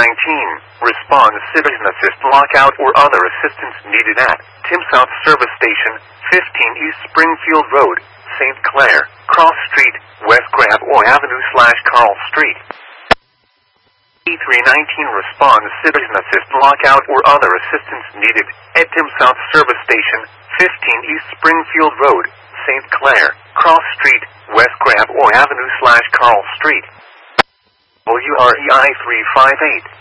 Respond Citizen Assist lockout or other assistance needed at Tim South Service Station, 15 East Springfield Road, St. Clair, Cross Street, West Gravois Avenue/Carl Street. E319 Respond Citizen Assist lockout or other assistance needed at Tim South Service Station, 15 East Springfield Road, St. Clair, Cross Street, West Gravois Avenue/Carl Street. WREI 358.